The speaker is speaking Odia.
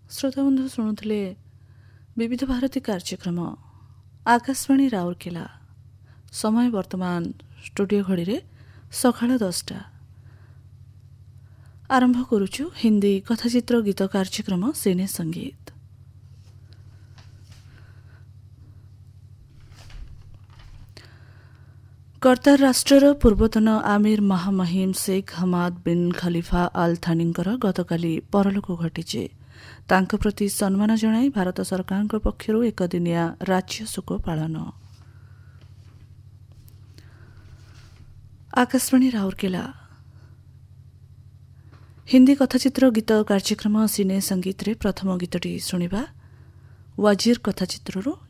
ଶ୍ରୋତାବନ୍ଧୁ ଶୁଣୁଥିଲେ ବିବିଧ ଭାରତୀ କାର୍ଯ୍ୟକ୍ରମ ଆକାଶବାଣୀ ରାଉରକେଲା। ସମୟ ବର୍ତ୍ତମାନ ଷ୍ଟୁଡ଼ିଓ ଘଡ଼ିରେ ସକାଳ 10ଟା। ଆରମ୍ଭ କରୁଛୁ ହିନ୍ଦୀ କଥାଚିତ୍ର ଗୀତ କାର୍ଯ୍ୟକ୍ରମ ସିନେ ସଙ୍ଗୀତ। କର୍ତ୍ତାର ରାଷ୍ଟ୍ରର ପୂର୍ବତନ ଆମିର ମହାମହିମ Sheikh Hamad bin Khalifa all ଥାନିଙ୍କର ଗତକାଲି ପରଲୋକ ଘଟିଛି। ତାଙ୍କ ପ୍ରତି ସମ୍ମାନ ଜଣାଇ ଭାରତ ସରକାରଙ୍କ ପକ୍ଷରୁ ଏକଦିନିଆ ରାଜ୍ୟ ଶୋକ ପାଳନ। ଆକାଶବାଣୀ ରାଉରକେଲା। ହିନ୍ଦୀ କଥାଚିତ୍ର ଗୀତ କାର୍ଯ୍ୟକ୍ରମ ସିନେ ସଙ୍ଗୀତରେ ପ୍ରଥମ ଗୀତଟି ଶୁଣିବା ୱାଜିର କଥାଚିତ୍ରରୁ